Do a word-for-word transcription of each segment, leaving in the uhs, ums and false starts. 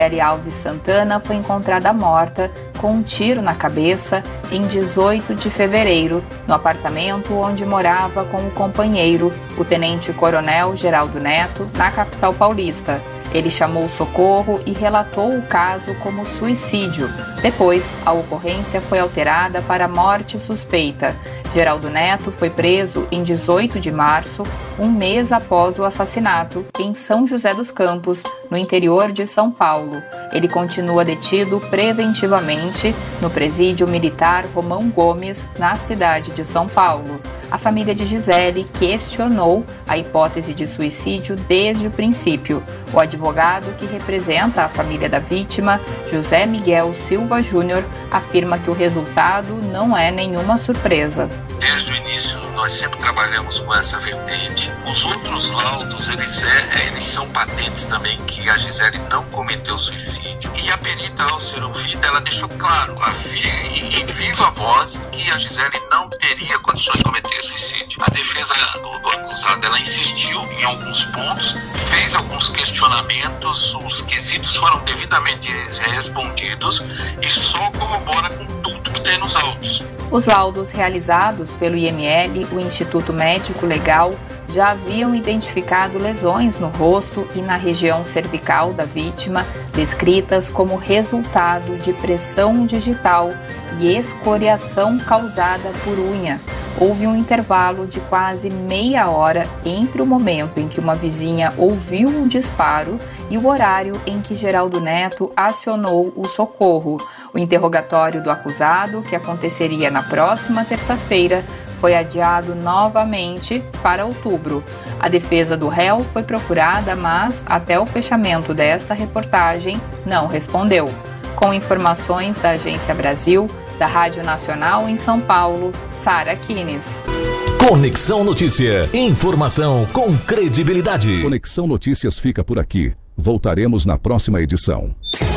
Gisele Alves Santana foi encontrada morta com um tiro na cabeça em dezoito de fevereiro, no apartamento onde morava com o companheiro, o tenente-coronel Geraldo Neto, na capital paulista. Ele chamou socorro e relatou o caso como suicídio. Depois, a ocorrência foi alterada para morte suspeita. Geraldo Neto foi preso em dezoito de março, um mês após o assassinato, em São José dos Campos, no interior de São Paulo. Ele continua detido preventivamente no presídio militar Romão Gomes, na cidade de São Paulo. A família de Gisele questionou a hipótese de suicídio desde o princípio. O advogado que representa a família da vítima, José Miguel Silva Júnior, afirma que o resultado não é nenhuma surpresa. Desde o início, nós sempre trabalhamos com essa vertente. Os outros laudos, eles, é, eles são patentes também que a Gisele não cometeu suicídio. E a perita, ao ser ouvida, ela deixou claro, a vi, em viva voz, que a Gisele não teria condições de cometer suicídio. A defesa do, do acusado, ela insistiu em alguns pontos, fez alguns questionamentos, os quesitos foram devidamente respondidos e só corrobora com tudo que tem nos autos. Os laudos realizados pelo I M L, o Instituto Médico Legal, já haviam identificado lesões no rosto e na região cervical da vítima, descritas como resultado de pressão digital e escoriação causada por unha. Houve um intervalo de quase meia hora entre o momento em que uma vizinha ouviu um disparo e o horário em que Geraldo Neto acionou o socorro. O interrogatório do acusado, que aconteceria na próxima terça-feira, foi adiado novamente para outubro. A defesa do réu foi procurada, mas, até o fechamento desta reportagem, não respondeu. Com informações da Agência Brasil, da Rádio Nacional em São Paulo, Sara Kines. Conexão Notícia. Informação com credibilidade. Conexão Notícias fica por aqui. Voltaremos na próxima edição.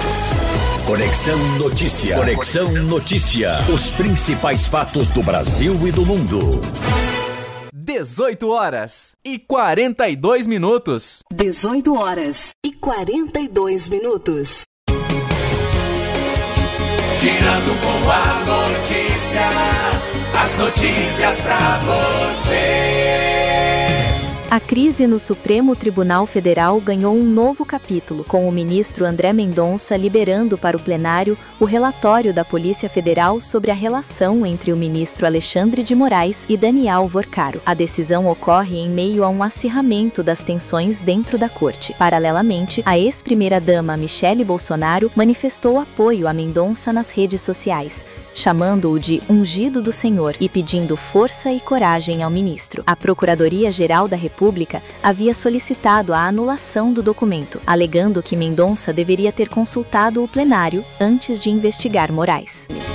Conexão Notícia. Conexão Notícia. Os principais fatos do Brasil e do mundo. dezoito horas e quarenta e dois minutos. dezoito horas e quarenta e dois minutos. Girando com a notícia, as notícias pra você. A crise no Supremo Tribunal Federal ganhou um novo capítulo, com o ministro André Mendonça liberando para o plenário o relatório da Polícia Federal sobre a relação entre o ministro Alexandre de Moraes e Daniel Vorcaro. A decisão ocorre em meio a um acirramento das tensões dentro da corte. Paralelamente, a ex-primeira-dama Michele Bolsonaro manifestou apoio a Mendonça nas redes sociais, chamando-o de ungido do Senhor e pedindo força e coragem ao ministro. A Procuradoria-Geral da República havia solicitado a anulação do documento, alegando que Mendonça deveria ter consultado o plenário antes de investigar Moraes.